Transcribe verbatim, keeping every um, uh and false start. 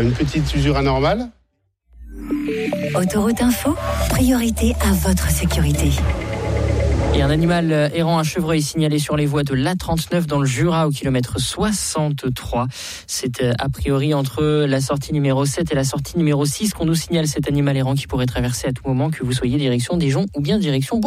une petite usure anormale. Autoroute Info, priorité à votre sécurité. Et un animal errant, un chevreuil signalé sur les voies de l'A trente-neuf dans le Jura au kilomètre soixante-trois. C'est a priori entre la sortie numéro sept et la sortie numéro six qu'on nous signale cet animal errant qui pourrait traverser à tout moment, que vous soyez direction Dijon ou bien direction Bourg.